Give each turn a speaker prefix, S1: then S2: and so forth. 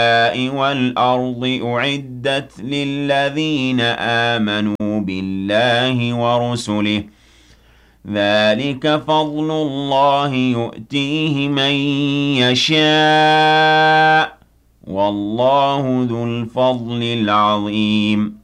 S1: وَالْأَرْضِ أُعِدَّتْ لِلَّذِينَ آمَنُوا بِاللَّهِ وَرُسُلِهِ ۚ ذَٰلِكَ فَضْلُ اللَّهِ يُؤْتِيهِ مَن يَشَاءُ ۚ وَاللَّهُ ذُو الْفَضْلِ الْعَظِيمِ